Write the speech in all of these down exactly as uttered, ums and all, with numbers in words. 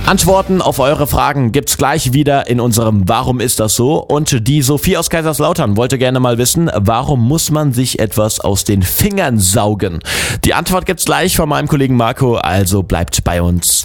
Antworten auf eure Fragen gibt's gleich wieder in unserem Warum ist das so? Und die Sophie aus Kaiserslautern wollte gerne mal wissen, warum muss man sich etwas aus den Fingern saugen? Die Antwort gibt's gleich von meinem Kollegen Marco, also bleibt bei uns.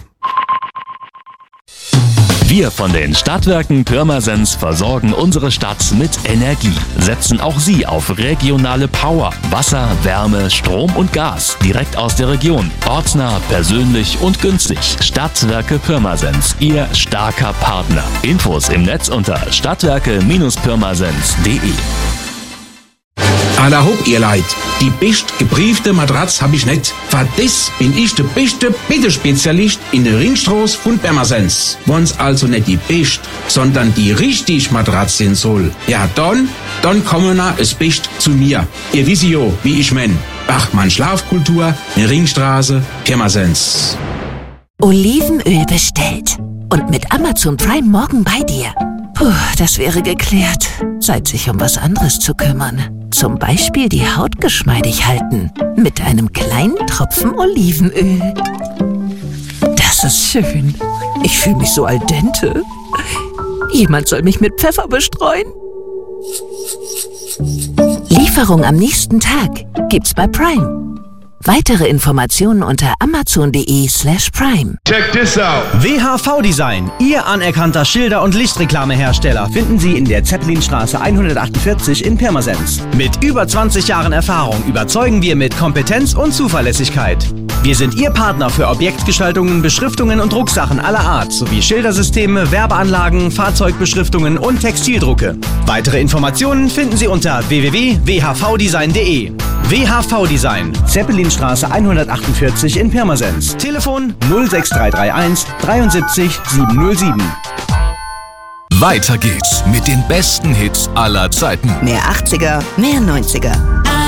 Wir von den Stadtwerken Pirmasens versorgen unsere Stadt mit Energie, setzen auch Sie auf regionale Power, Wasser, Wärme, Strom und Gas direkt aus der Region, ortsnah, persönlich und günstig. Stadtwerke Pirmasens, Ihr starker Partner. Infos im Netz unter stadtwerke Pirmasens punkt de. Alla hopp, ihr Leid. Die best gebriefte Matratz hab ich nicht. Für das bin ich der beste Bittespezialist in der Ringstraße von Pirmasens. Wenn's also nicht die best, sondern die richtig Matratz sein soll, ja dann, dann kommen na es best zu mir. Ihr wisst ja, wie ich mein. Bachmann Schlafkultur, in Ringstraße, Pirmasens. Olivenöl bestellt. Und mit Amazon Prime morgen bei dir. Puh, das wäre geklärt. Zeit, sich um was anderes zu kümmern. Zum Beispiel die Haut geschmeidig halten. Mit einem kleinen Tropfen Olivenöl. Das ist schön. Ich fühle mich so al dente. Jemand soll mich mit Pfeffer bestreuen. Lieferung am nächsten Tag gibt's bei Prime. Weitere Informationen unter amazon.de slash prime. Check this out. W H V Design, Ihr anerkannter Schilder- und Lichtreklamehersteller, finden Sie in der Zeppelinstraße hundertachtundvierzig in Pirmasens. Mit über zwanzig Jahren Erfahrung überzeugen wir mit Kompetenz und Zuverlässigkeit. Wir sind Ihr Partner für Objektgestaltungen, Beschriftungen und Drucksachen aller Art, sowie Schildersysteme, Werbeanlagen, Fahrzeugbeschriftungen und Textildrucke. Weitere Informationen finden Sie unter w w w punkt w h v design punkt de. W H V Design, Zeppelinstraße hundertachtundvierzig in Pirmasens. Telefon null sechs drei drei eins sieben drei sieben null sieben. Weiter geht's mit den besten Hits aller Zeiten. Mehr achtziger, mehr neunziger.